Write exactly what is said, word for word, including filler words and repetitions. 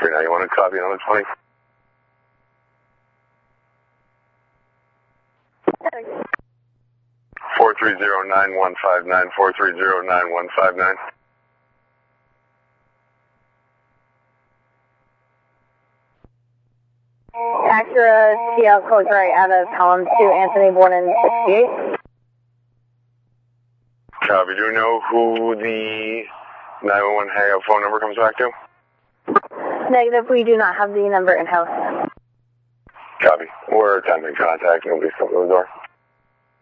three nine, you want to copy another twenty? four three zero nine one five nine, four three zero nine one five nine. Acura C L codes right out of column two, Anthony Borden, sixty-eight. Copy. Do you know who the nine one one hangout phone number comes back to? Negative, we do not have the number in-house. Copy. We're attempting contact. Nobody's coming to the door.